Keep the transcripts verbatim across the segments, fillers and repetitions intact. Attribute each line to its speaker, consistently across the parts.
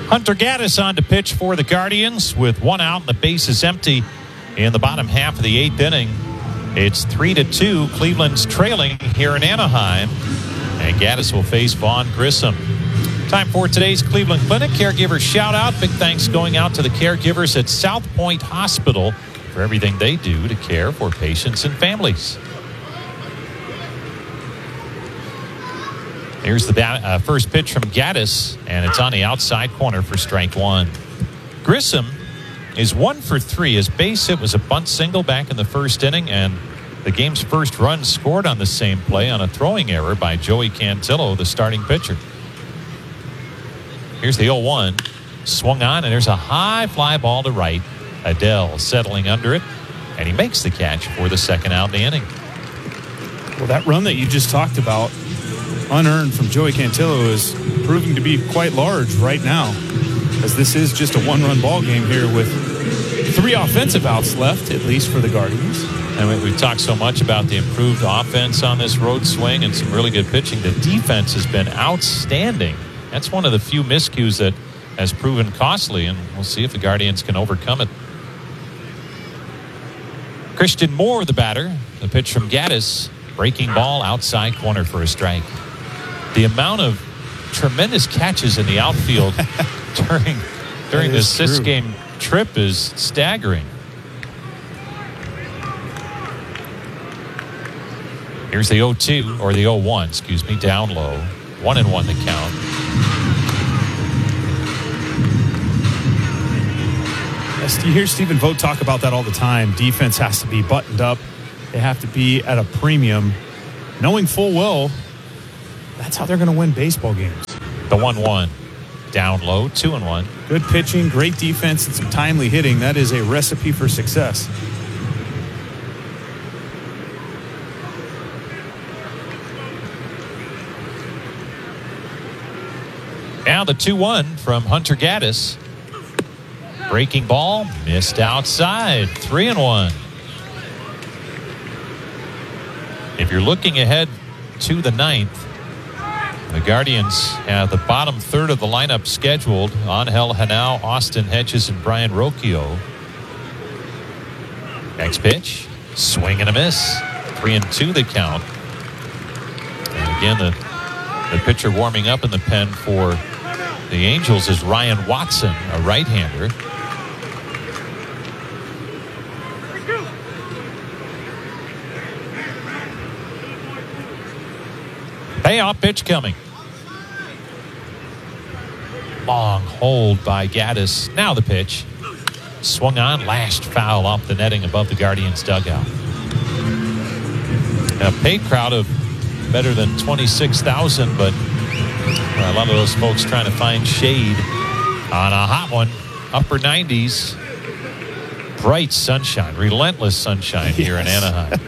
Speaker 1: Hunter Gaddis on to pitch for the Guardians with one out and the base is empty in the bottom half of the eighth inning. It's three to two. Cleveland's trailing here in Anaheim. And Gaddis will face Vaughn Grissom. Time for today's Cleveland Clinic. Caregiver shout out. Big thanks going out to the caregivers at South Point Hospital for everything they do to care for patients and families. Here's the bat, uh, first pitch from Gaddis, and it's on the outside corner for strike one. Grissom is one for three. His base hit was a bunt single back in the first inning, and the game's first run scored on the same play on a throwing error by Joey Cantillo, the starting pitcher. Here's the oh one. Swung on, and there's a high fly ball to right. Adell settling under it, and he makes the catch for the second out in the inning.
Speaker 2: Well, that run that you just talked about, unearned from Joey Cantillo, is proving to be quite large right now, as this is just a one-run ball game here with three offensive outs left, at least for the Guardians.
Speaker 1: And we, we've talked so much about the improved offense on this road swing and some really good pitching. The defense has been outstanding. That's one of the few miscues that has proven costly, and we'll see if the Guardians can overcome it. Christian Moore, the batter. The pitch from Gaddis. Breaking ball outside corner for a strike. The amount of tremendous catches in the outfield during during this six-game trip is staggering. Here's the oh two, or the oh one, excuse me, down low. One and one the count.
Speaker 2: Yes, you hear Stephen Vogt talk about that all the time. Defense has to be buttoned up. They have to be at a premium, knowing full well that's how they're going to win baseball games.
Speaker 1: The one one. Down low, two and one.
Speaker 2: Good pitching, great defense, and some timely hitting. That is a recipe for success.
Speaker 1: Now the two one from Hunter Gaddis. Breaking ball, missed outside. Three and one. If you're looking ahead to the ninth, the Guardians have the bottom third of the lineup scheduled. Angel Henao, Austin Hedges, and Brian Rocchio. Next pitch, swing and a miss. Three and two the count. And again, the, the pitcher warming up in the pen for the Angels is Ryan Watson, a right-hander. Payoff pitch coming. Long hold by Gaddis. Now the pitch. Swung on, lashed foul off the netting above the Guardians' dugout. A paid crowd of better than twenty-six thousand, but a lot of those folks trying to find shade on a hot one. Upper nineties. Bright sunshine, relentless sunshine yes. here in Anaheim.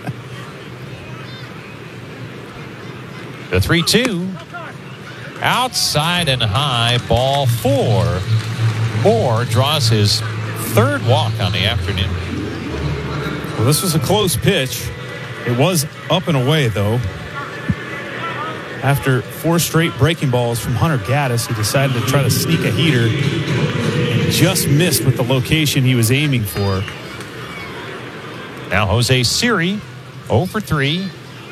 Speaker 1: The three two. Outside and high, ball four. Moore draws his third walk on the afternoon.
Speaker 2: Well, this was a close pitch. It was up and away, though. After four straight breaking balls from Hunter Gaddis, he decided to try to sneak a heater and just missed with the location he was aiming for.
Speaker 1: Now Jose Siri, oh for three.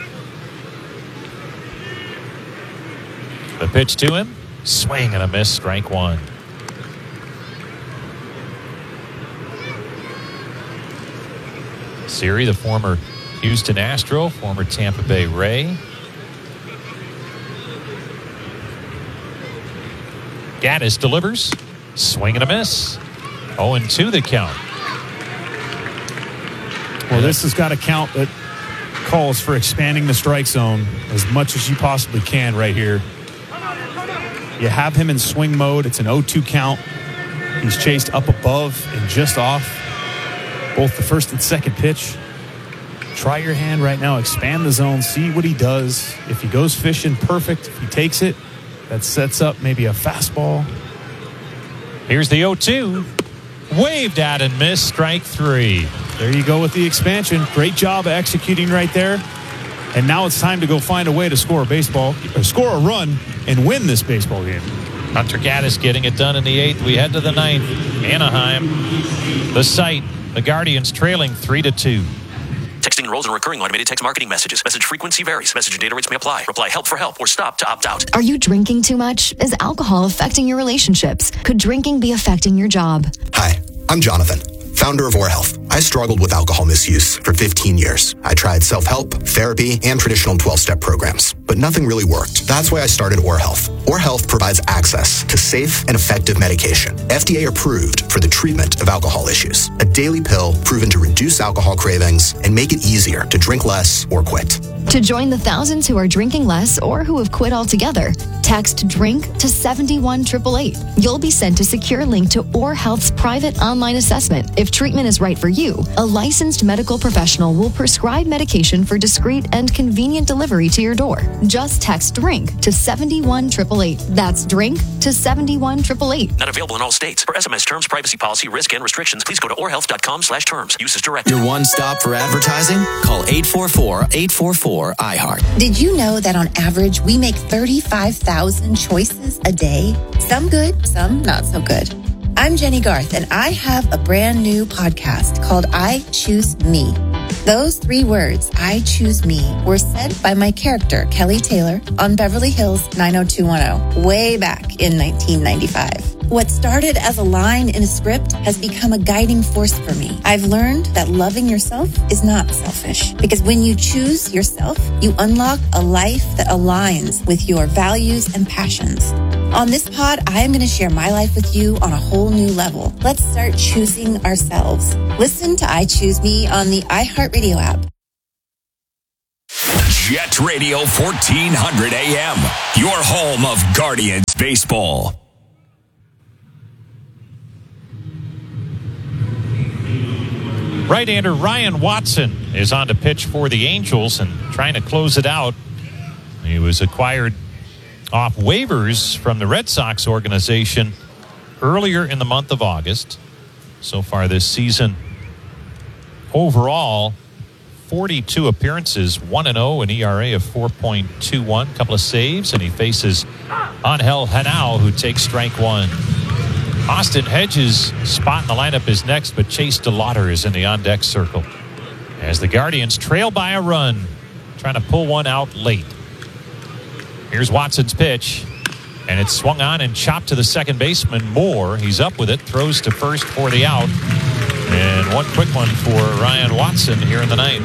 Speaker 1: The pitch to him, swing and a miss, strike one. Siri, the former Houston Astro, former Tampa Bay Ray. Gaddis delivers, swing and a miss. oh and two the count.
Speaker 2: Well, this has got a count that calls for expanding the strike zone as much as you possibly can right here. You have him in swing mode. It's an oh two count. He's chased up above and just off both the first and second pitch. Try your hand right now. Expand the zone. See what he does. If he goes fishing, perfect. If he takes it, that sets up maybe a fastball.
Speaker 1: Here's the oh two. Waved at and missed, strike three.
Speaker 2: There you go with the expansion. Great job of executing right there. And now it's time to go find a way to score a baseball, or score a run and win this baseball game.
Speaker 1: Hunter Gaddis getting it done in the eighth. We head to the ninth. Anaheim, the site, the Guardians trailing three to two.
Speaker 3: Texting enrolls in recurring automated text marketing messages. Message frequency varies. Message and data rates may apply. Reply help for help or stop to opt out.
Speaker 4: Are you drinking too much? Is alcohol affecting your relationships? Could drinking be affecting your job?
Speaker 5: Hi, I'm Jonathan, founder of Oar Health. I struggled with alcohol misuse for fifteen years. I tried self-help, therapy, and traditional twelve-step programs, but nothing really worked. That's why I started Oar Health. Oar Health provides access to safe and effective medication, F D A approved for the treatment of alcohol issues. A daily pill proven to reduce alcohol cravings and make it easier to drink less or quit.
Speaker 4: To join the thousands who are drinking less or who have quit altogether, text DRINK to seven one eight eight eight. You'll be sent a secure link to Oar Health's private online assessment. If treatment is right for you, a licensed medical professional will prescribe medication for discreet and convenient delivery to your door. Just text DRINK to seven one eight eight eight. That's DRINK to seven one eight eight eight.
Speaker 3: Not available in all states. For S M S terms, privacy policy, risk, and restrictions, please go to oarhealth.com slash terms. Use as directed.
Speaker 6: Your one stop for advertising? Call eight four four, eight four four, I heart.
Speaker 7: Did you know that on average, we make thirty-five thousand choices a day? Some good, some not so good. I'm Jenny Garth, and I have a brand new podcast called I Choose Me. Those three words, I choose me, were said by my character, Kelly Taylor, on Beverly Hills nine oh two one oh, way back in nineteen ninety-five. What started as a line in a script has become a guiding force for me. I've learned that loving yourself is not selfish, because when you choose yourself, you unlock a life that aligns with your values and passions. On this pod, I am going to share my life with you on a whole new level. Let's start choosing ourselves. Listen to I Choose Me on the iHeartRadio app.
Speaker 8: Jet Radio fourteen hundred A M, your home of Guardians baseball.
Speaker 1: Right-hander Ryan Watson is on to pitch for the Angels and trying to close it out. He was acquired off waivers from the Red Sox organization earlier in the month of August. So far this season, overall, forty-two appearances, one and oh, an E R A of four point two one, couple of saves, and he faces Angel Henao, who takes strike one. Austin Hedges' spot in the lineup is next, but Chase DeLauder is in the on-deck circle as the Guardians trail by a run, trying to pull one out late. Here's Watson's pitch, and it's swung on and chopped to the second baseman, Moore. He's up with it, throws to first for the out, and one quick one for Ryan Watson here in the ninth.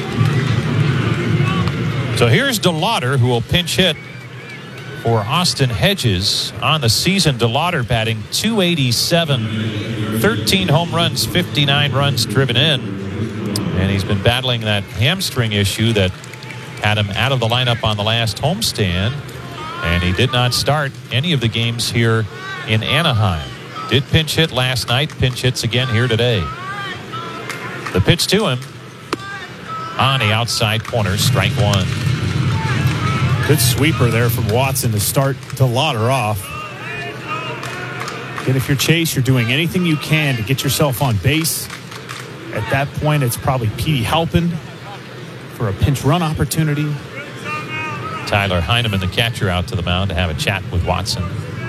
Speaker 1: So here's DeLauder, who will pinch hit for Austin Hedges. On the season, DeLauder batting two eighty-seven, thirteen home runs, fifty-nine runs driven in. And he's been battling that hamstring issue that had him out of the lineup on the last homestand. And he did not start any of the games here in Anaheim. Did pinch hit last night, pinch hits again here today. The pitch to him on the outside corner, strike one.
Speaker 2: Good sweeper there from Watson to start DeLauder off. And if you're Chase, you're doing anything you can to get yourself on base. At that point, it's probably Petey Halpin for a pinch run opportunity.
Speaker 1: Tyler Heineman, the catcher, out to the mound to have a chat with Watson.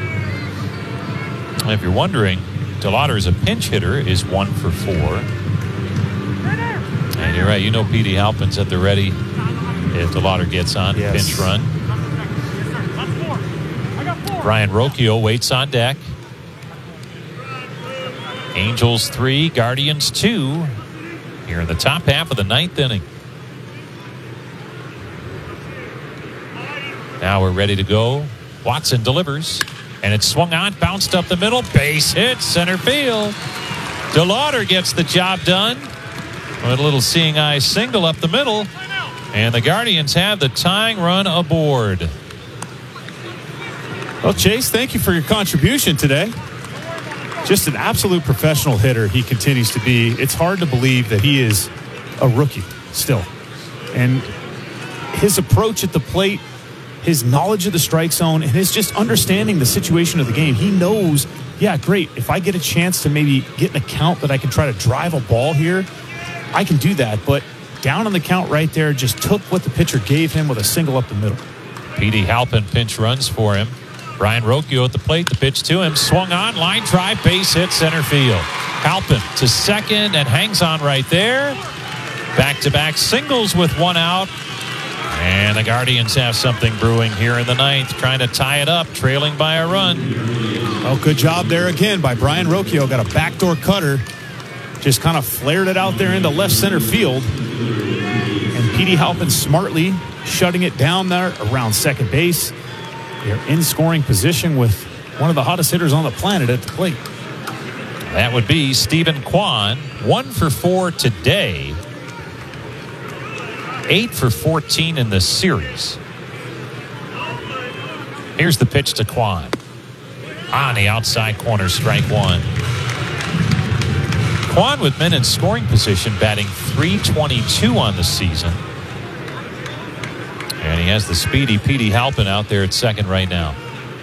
Speaker 1: If you're wondering, DeLauder as a pinch hitter is one for four. And you're right, you know Petey Halpin's at the ready if DeLauder gets on, yes. Pinch run. Brian Rocchio waits on deck. Angels three, Guardians two here in the top half of the ninth inning. Now we're ready to go. Watson delivers, and it's swung on, bounced up the middle, base hit, center field. DeLauder gets the job done with a little seeing eye single up the middle, and the Guardians have the tying run aboard.
Speaker 2: Well, Chase, thank you for your contribution today. Just an absolute professional hitter he continues to be. It's hard to believe that he is a rookie still. And his approach at the plate, his knowledge of the strike zone, and his just understanding the situation of the game. He knows, yeah, great, if I get a chance to maybe get an account that I can try to drive a ball here, I can do that. But down on the count right there, just took what the pitcher gave him with a single up the middle.
Speaker 1: Petey Halpin pinch runs for him. Brian Rocchio at the plate. The pitch to him. Swung on. Line drive. Base hit center field. Halpin to second and hangs on right there. Back-to-back singles with one out. And the Guardians have something brewing here in the ninth, trying to tie it up, trailing by a run.
Speaker 2: Oh, good job there again by Brian Rocchio. Got a backdoor cutter. Just kind of flared it out there into left center field. And Petey Halpin smartly shutting it down there around second base. They're in scoring position with one of the hottest hitters on the planet at the plate.
Speaker 1: That would be Stephen Kwan. One for four today. Eight for fourteen in this series. Here's the pitch to Kwan. On the outside corner, strike one. Kwan with men in scoring position, batting three twenty-two on the season. And he has the speedy Petey Halpin out there at second right now.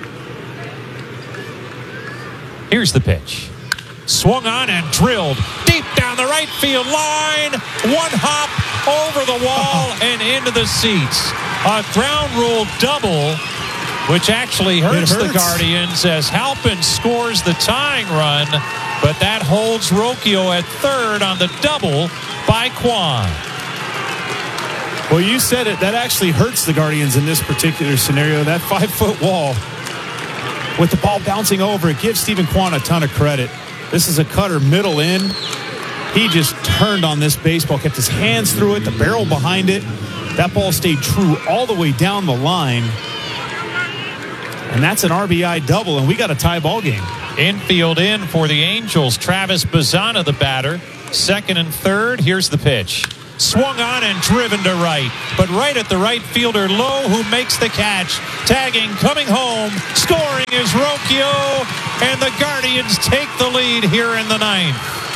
Speaker 1: Here's the pitch. Swung on and drilled deep down the right field line. One hop over the wall and into the seats. A ground rule double, which actually hurts, hurts the Guardians as Halpin scores the tying run, but that holds Rocchio at third on the double by Kwan.
Speaker 2: Well, you said it. That actually hurts the Guardians in this particular scenario. That five-foot wall with the ball bouncing over, it gives Stephen Kwan a ton of credit. This is a cutter middle in. He just turned on this baseball, kept his hands through it, the barrel behind it. That ball stayed true all the way down the line. And that's an R B I double, and we got a tie ball game.
Speaker 1: Infield in for the Angels. Travis Bazzana, the batter. Second and third. Here's the pitch. Swung on and driven to right. But right at the right fielder, Lowe, who makes the catch. Tagging, coming home. Scoring is Rocchio. And the Guardians take the lead here in the ninth.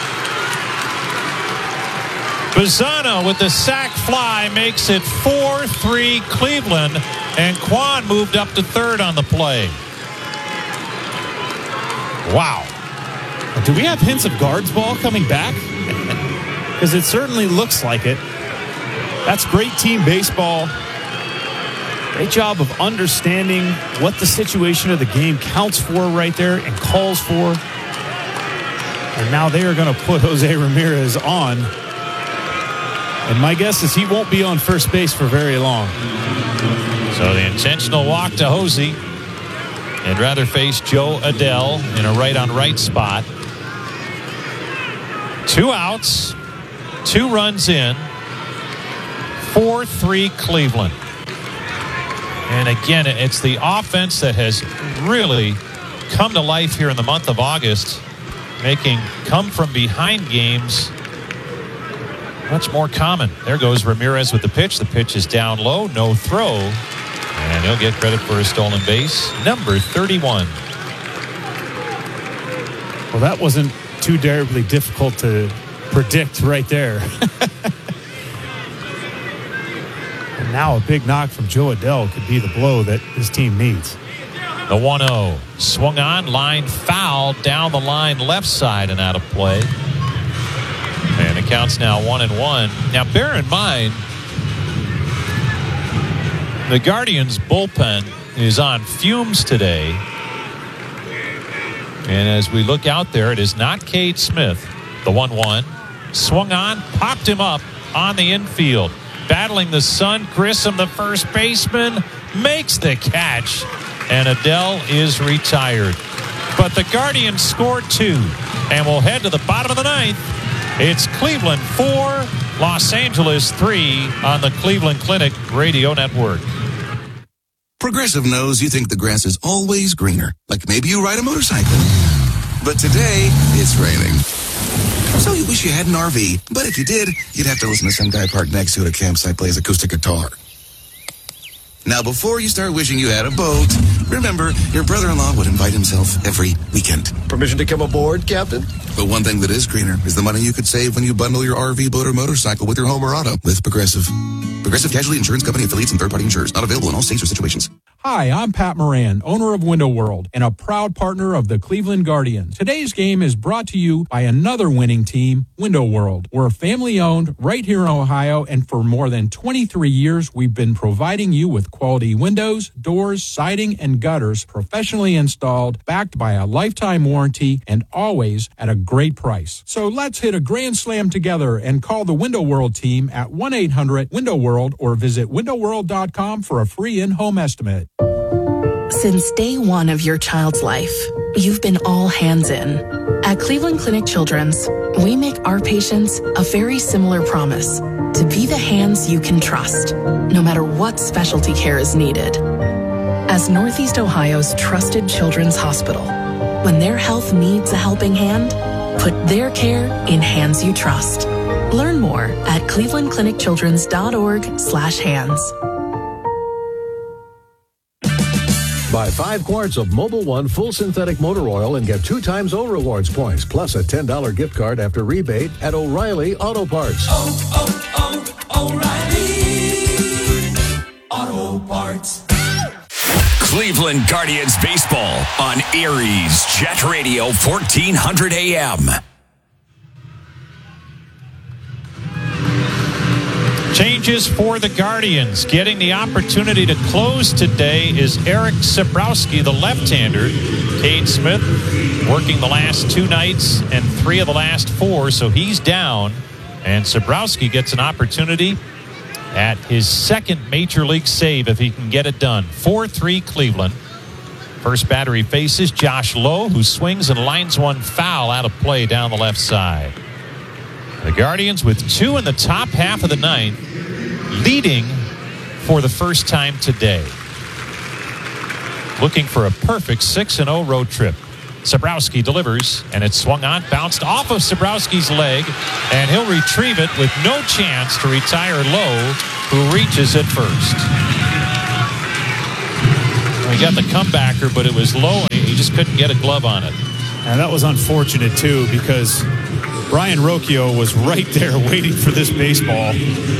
Speaker 1: Bazzana with the sac fly makes it four three Cleveland. And Kwan moved up to third on the play. Wow.
Speaker 2: Do we have hints of guards ball coming back? Because it certainly looks like it. That's great team baseball. Great job of understanding what the situation of the game counts for right there and calls for. And now they are going to put Jose Ramirez on. And my guess is he won't be on first base for very long.
Speaker 1: So the intentional walk to Jose. And rather face Joe Adell in a right-on-right spot. Two outs. Two runs in. four three Cleveland. And again, it's the offense that has really come to life here in the month of August, making come from behind games much more common. There goes Ramirez with the pitch. The pitch is down low, no throw. And he'll get credit for a stolen base. Number thirty-one.
Speaker 2: Well, that wasn't too terribly difficult to predict right there. And now a big knock from Joe Adell could be the blow that his team needs.
Speaker 1: The one oh. Swung on, line foul, down the line left side and out of play. And it counts now one and one. Now bear in mind, the Guardians bullpen is on fumes today. And as we look out there, it is not Cade Smith. The one one. Swung on, popped him up on the infield. Battling the sun, Grissom, the first baseman, makes the catch. And Adell is retired. But the Guardians scored two. And we'll head to the bottom of the ninth. It's Cleveland four, Los Angeles three on the Cleveland Clinic Radio Network.
Speaker 9: Progressive knows you think the grass is always greener. Like maybe you ride a motorcycle. But today, it's raining. So you wish you had an R V, but if you did, you'd have to listen to some guy parked next to at a campsite plays acoustic guitar. Now, before you start wishing you had a boat, remember, your brother-in-law would invite himself every weekend.
Speaker 10: Permission to come aboard, Captain?
Speaker 9: But one thing that is greener is the money you could save when you bundle your R V, boat, or motorcycle with your home or auto with Progressive. Progressive Casualty Insurance Company affiliates and third-party insurers. Not available in all states or situations.
Speaker 11: Hi, I'm Pat Moran, owner of Window World and a proud partner of the Cleveland Guardians. Today's game is brought to you by another winning team, Window World. We're family-owned right here in Ohio, and for more than twenty-three years, we've been providing you with quality windows, doors, siding, and gutters professionally installed, backed by a lifetime warranty, and always at a great price. So let's hit a grand slam together and call the Window World team at one eight hundred window world or visit window world dot com for a free in-home estimate.
Speaker 12: Since day one of your child's life, you've been all hands in. At Cleveland Clinic Children's, we make our patients a very similar promise: to be the hands you can trust, no matter what specialty care is needed. As Northeast Ohio's trusted children's hospital, when their health needs a helping hand, put their care in hands you trust. Learn more at cleveland clinic children's dot org slash hands.
Speaker 13: Buy five quarts of Mobil One full synthetic motor oil and get two times O Rewards points, plus a ten dollars gift card after rebate at O'Reilly Auto Parts.
Speaker 14: Oh, oh, oh, O'Reilly Auto Parts.
Speaker 8: Cleveland Guardians baseball on Erie's Jet Radio fourteen hundred A M.
Speaker 1: Changes for the Guardians. Getting the opportunity to close today is Eric Sabrowski, the left-hander. Cade Smith working the last two nights and three of the last four, so he's down. And Sabrowski gets an opportunity at his second major league save if he can get it done. four three Cleveland. First batter he faces Josh Lowe, who swings and lines one foul out of play down the left side. The Guardians with two in the top half of the ninth, leading for the first time today. Looking for a perfect six and oh road trip. Sabrowski delivers, and it's swung on, bounced off of Sabrowski's leg, and he'll retrieve it with no chance to retire Lowe, who reaches it first. We got the comebacker, but it was Lowe. He just couldn't get a glove on it.
Speaker 2: And that was unfortunate, too, because Brian Rocchio was right there waiting for this baseball.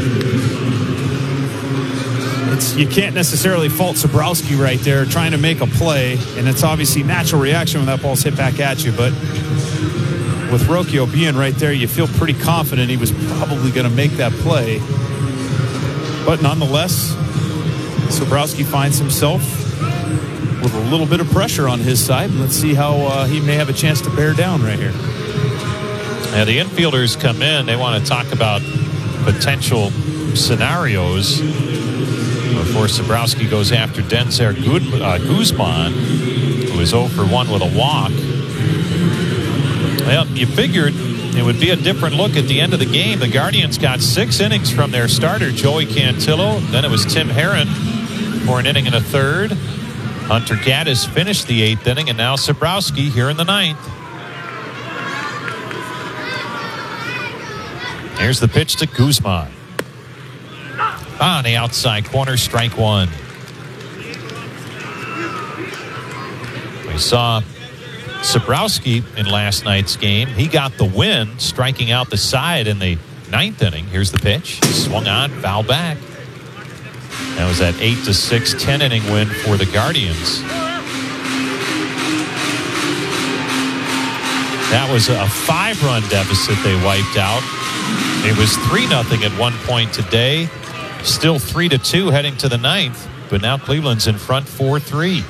Speaker 2: It's, you can't necessarily fault Sabrowski right there trying to make a play, and it's obviously natural reaction when that ball's hit back at you. But with Rocchio being right there, you feel pretty confident he was probably going to make that play. But nonetheless, Sabrowski finds himself with a little bit of pressure on his side. And let's see how uh, he may have a chance to bear down right here.
Speaker 1: Now the infielders come in. They want to talk about potential scenarios before Sabrowski goes after Denzer uh, Guzman, who is oh for one with a walk. Well, you figured it would be a different look at the end of the game. The Guardians got six innings from their starter, Joey Cantillo. Then it was Tim Herron for an inning and a third. Hunter Gaddis finished the eighth inning, and now Sabrowski here in the ninth. Here's the pitch to Guzman. On the outside corner, strike one. We saw Sabrowski in last night's game. He got the win, striking out the side in the ninth inning. Here's the pitch. Swung on, foul back. That was that eight to six, ten inning win for the Guardians. That was a five-run deficit they wiped out. It was three nothing at one point today. Still three to two heading to the ninth, but now Cleveland's in front four three.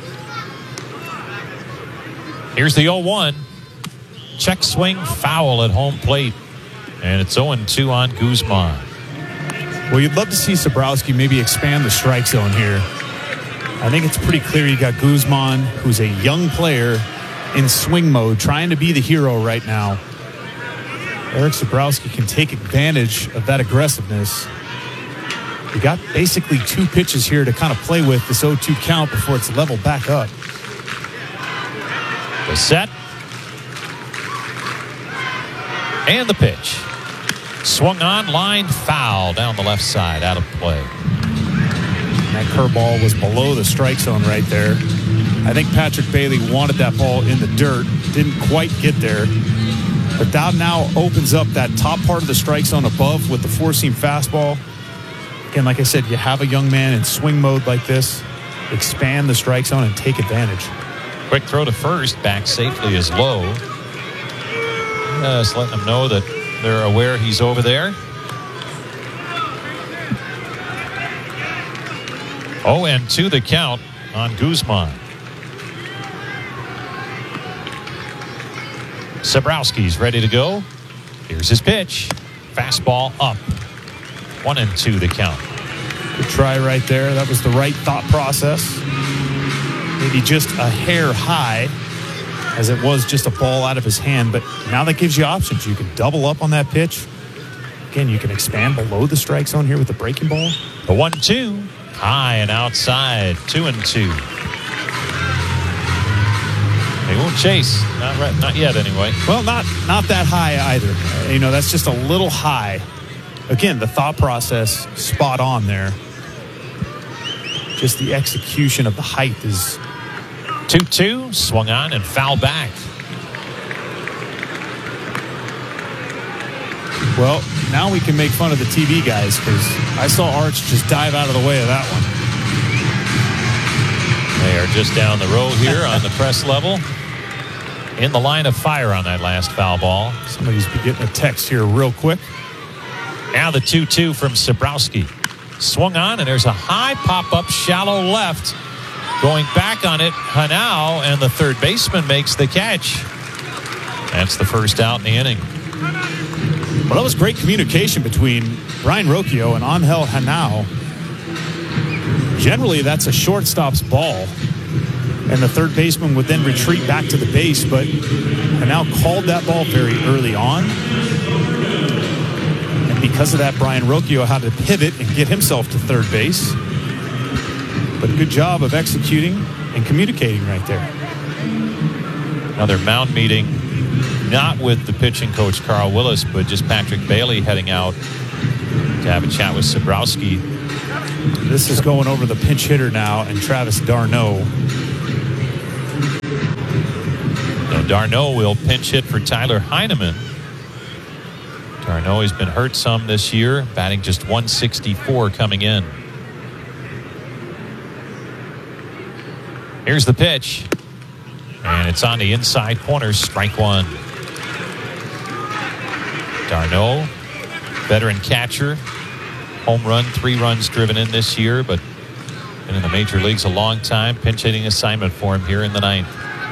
Speaker 1: Here's the oh one. Check swing, foul at home plate. And it's oh two on Guzman.
Speaker 2: Well, you'd love to see Sabrowski maybe expand the strike zone here. I think it's pretty clear you got Guzman, who's a young player in swing mode, trying to be the hero right now. Eric Sabrowski can take advantage of that aggressiveness. You got basically two pitches here to kind of play with this oh two count before it's leveled back up.
Speaker 1: The set. And the pitch. Swung on, line, foul down the left side, out of play.
Speaker 2: That curveball was below the strike zone right there. I think Patrick Bailey wanted that ball in the dirt. Didn't quite get there. But that now opens up that top part of the strike zone above with the four-seam fastball. Again, like I said, you have a young man in swing mode like this. expand the strike zone and take advantage.
Speaker 1: Quick throw to first. Back safely is Lowe. Just letting them know that they're aware he's over there. Oh, and two the count on Guzman. Sabrowski's ready to go. Here's his pitch. Fastball up. One and two the count.
Speaker 2: Good try right there. That was the right thought process. Maybe just a hair high, as it was just a ball out of his hand. But now that gives you options. You can double up on that pitch. Again, you can expand below the strike zone here with the breaking ball.
Speaker 1: The one two. High and outside. Two and two. They won't chase. Not right, not yet, anyway.
Speaker 2: Well, not not that high either. You know, that's just a little high. Again, the thought process spot on there. Just the execution of the height is
Speaker 1: two two. Swung on and foul back.
Speaker 2: Well, now we can make fun of the T V guys because I saw Arch just dive out of the way of that one.
Speaker 1: They are just down the road here on the press level. In the line of fire on that last foul ball.
Speaker 2: Somebody's be getting a text here real quick.
Speaker 1: Now the two two from Sabrowski. Swung on, and there's a high pop-up, shallow left. Going back on it, Hanau, and the third baseman makes the catch. That's the first out in the inning.
Speaker 2: Well, that was great communication between Brian Rocchio and Angel Hanau. Generally, that's a shortstop's ball. And the third baseman would then retreat back to the base, but Hanau called that ball very early on. And because of that, Brian Rocchio had to pivot and get himself to third base. But good job of executing and communicating right there.
Speaker 1: Another mound meeting, not with the pitching coach Carl Willis, but just Patrick Bailey heading out to have a chat with Sabrowski.
Speaker 2: This is going over the pinch hitter now, and Travis d'Arnaud.
Speaker 1: Now d'Arnaud will pinch hit for Tyler Heineman. d'Arnaud has been hurt some this year, batting just one sixty-four coming in. Here's the pitch. And it's on the inside corner, strike one. d'Arnaud, veteran catcher. Home run, three runs driven in this year, but been in the major leagues a long time. Pinch hitting assignment for him here in the ninth.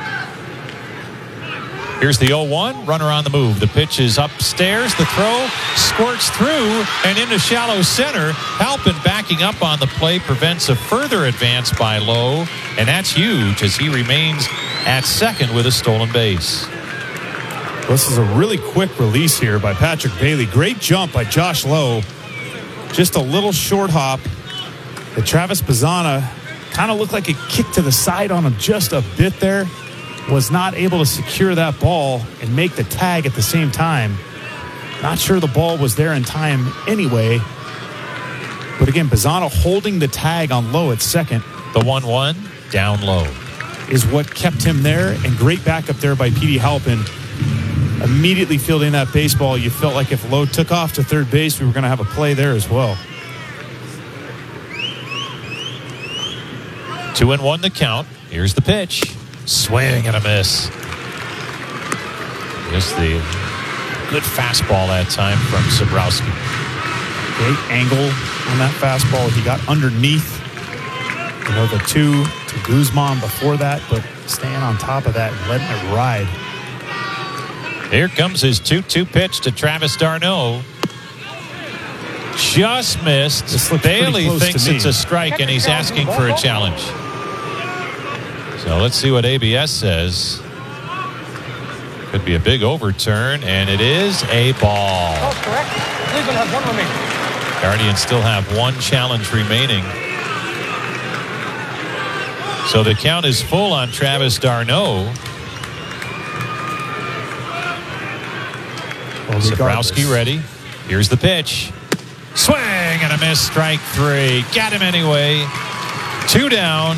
Speaker 1: Here's the oh one, runner on the move. The pitch is upstairs. The throw squirts through and into shallow center. Halpin backing up on the play prevents a further advance by Lowe, and that's huge as he remains at second with a stolen base.
Speaker 2: This is a really quick release here by Patrick Bailey. Great jump by Josh Lowe. Just a little short hop. The Travis Bazzana kind of looked like it kicked to the side on him just a bit there. Was not able to secure that ball and make the tag at the same time. Not sure the ball was there in time anyway. But again, Bazzana holding the tag on Lowe at second.
Speaker 1: The one one, down low.
Speaker 2: Is what kept him there, and great backup there by Petey Halpin. Immediately fielding that baseball, you felt like if Lowe took off to third base, we were going to have a play there as well.
Speaker 1: Two and one the count. Here's the pitch. Swing and a miss. Just the good fastball that time from Sabrowski.
Speaker 2: Great angle on that fastball. He got underneath. You know, the two to Guzman before that, but staying on top of that and letting it ride.
Speaker 1: Here comes his two two pitch to Travis d'Arnaud. Just missed. Bailey thinks it's a strike, and he's asking for a challenge. So let's see what A B S says. Could be a big overturn, and it is a ball.
Speaker 15: Oh, correct. Cleveland has one remaining.
Speaker 1: Guardians still have one challenge remaining. So the count is full on Travis d'Arnaud. Well, Sabrowski ready. Here's the pitch. Swing and a miss, strike three. Got him anyway. Two down.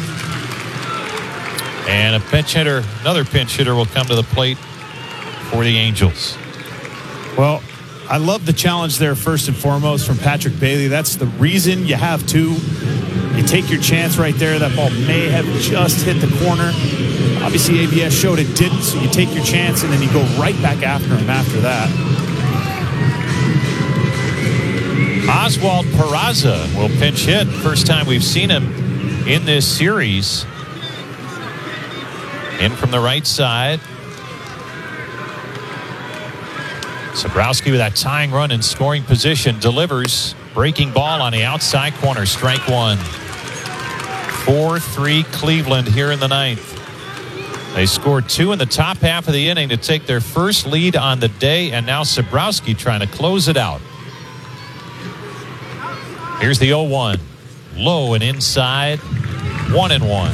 Speaker 1: And a pinch hitter, another pinch hitter will come to the plate for the Angels.
Speaker 2: Well, I love the challenge there first and foremost from Patrick Bailey. That's the reason you have two. You take your chance right there. That ball may have just hit the corner. Obviously, A B S showed it didn't, so you take your chance, and then you go right back after him after that.
Speaker 1: Oswald Peraza will pinch hit. First time we've seen him in this series. In from the right side. Sabrowski with that tying run in scoring position delivers. Breaking ball on the outside corner. Strike one. four three Cleveland here in the ninth. They scored two in the top half of the inning to take their first lead on the day, and now Sabrowski trying to close it out. Here's the oh one. Low and inside. One and one.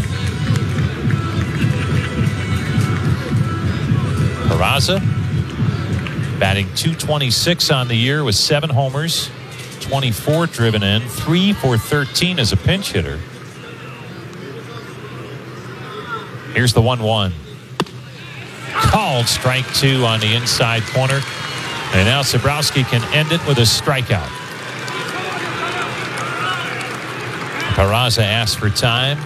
Speaker 1: Peraza batting two twenty-six on the year with seven homers, twenty-four driven in, three for thirteen as a pinch hitter. Here's the one one. Called strike two on the inside corner. And now Sabrowski can end it with a strikeout. Peraza asks for time.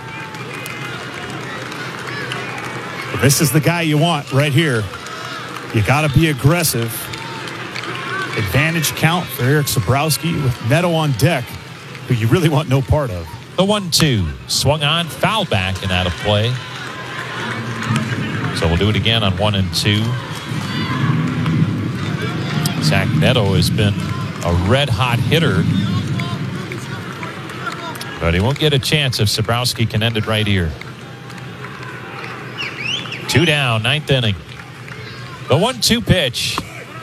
Speaker 2: This is the guy you want right here. You got to be aggressive. Advantage count for Eric Sabrowski with Neto on deck, who you really want no part of.
Speaker 1: The one two. Swung on, foul back and out of play. So we'll do it again on one and two. Zach Neto has been a red-hot hitter. But he won't get a chance if Sabrowski can end it right here. Two down, ninth inning. The one two pitch.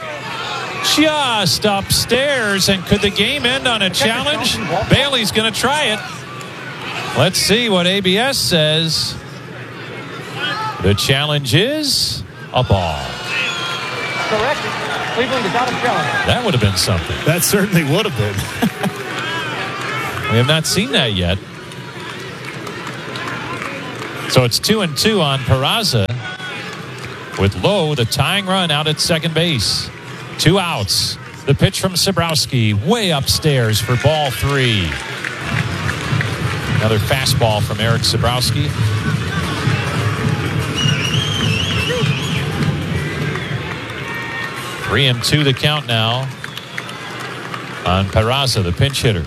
Speaker 1: Just upstairs. And could the game end on a challenge? Bailey's going to try it. Let's see what A B S says. The challenge is a ball.
Speaker 15: Correct. Cleveland is out of challenge.
Speaker 1: That would have been something.
Speaker 2: That certainly would have been.
Speaker 1: We have not seen that yet. So it's two and two on Peraza. With Lowe, the tying run out at second base. Two outs. The pitch from Sabrowski way upstairs for ball three. Another fastball from Eric Sabrowski. Three and two the count now on Peraza, the pinch hitter.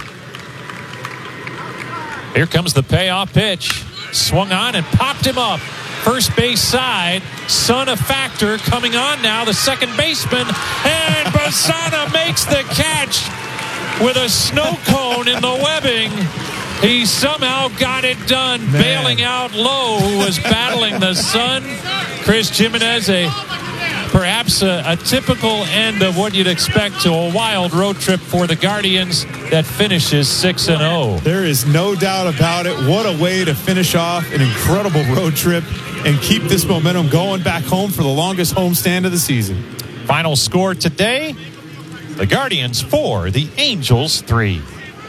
Speaker 1: Here comes the payoff pitch. Swung on and popped him up. First base side. Son of Factor coming on now, the second baseman. And Bassana makes the catch with a snow cone in the webbing. He somehow got it done, Man. bailing out Lowe, who was battling the sun. Chris Jimenez, a perhaps a, a typical end of what you'd expect to a wild road trip for the Guardians that finishes six and oh.
Speaker 2: There is no doubt about it. What a way to finish off an incredible road trip and keep this momentum going back home for the longest homestand of the season.
Speaker 1: Final score today, the Guardians four, the Angels three.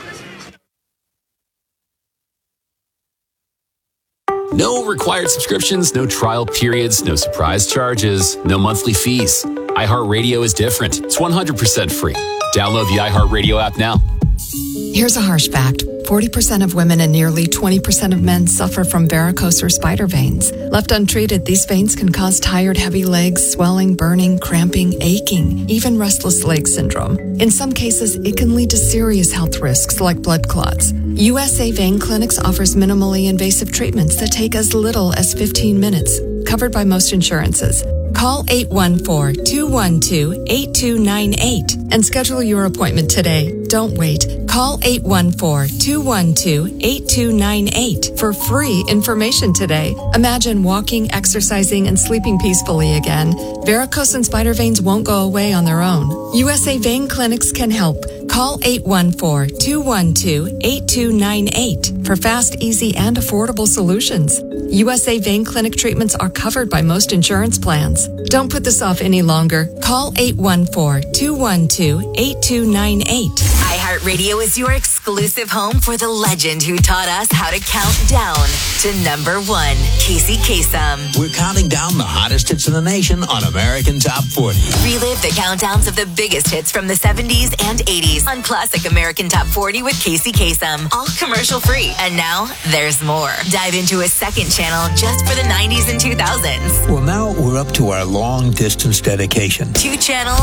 Speaker 16: No required subscriptions, no trial periods, no surprise charges, no monthly fees. iHeartRadio is different. It's one hundred percent free. Download the iHeartRadio app now.
Speaker 17: Here's a harsh fact. forty percent of women and nearly twenty percent of men suffer from varicose or spider veins. Left untreated, these veins can cause tired, heavy legs, swelling, burning, cramping, aching, even restless leg syndrome. In some cases, it can lead to serious health risks like blood clots. U S A Vein Clinics offers minimally invasive treatments that take as little as fifteen minutes, covered by most insurances. Call eight one four, two one two, eight two nine eight and schedule your appointment today. Don't wait. Call eight one four, two one two, eight two nine eight for free information today. Imagine walking, exercising, and sleeping peacefully again. Varicose and spider veins won't go away on their own. U S A Vein Clinics can help. Call eight one four, two one two, eight two nine eight for fast, easy, and affordable solutions. U S A Vein Clinic treatments are covered by most insurance plans. Don't put this off any longer. Call eight one four, two one two, eight two nine eight.
Speaker 18: iHeartRadio is your exclusive home for the legend who taught us how to count down to number one, Casey Kasem.
Speaker 19: We're counting down the hottest hits in the nation on American Top forty.
Speaker 18: Relive the countdowns of the biggest hits from the seventies and eighties on Classic American Top forty with Casey Kasem. All commercial free. And now there's more. Dive into a second channel just for the nineties and two thousands.
Speaker 19: Well, now we're up to our long distance dedication.
Speaker 18: Two channels.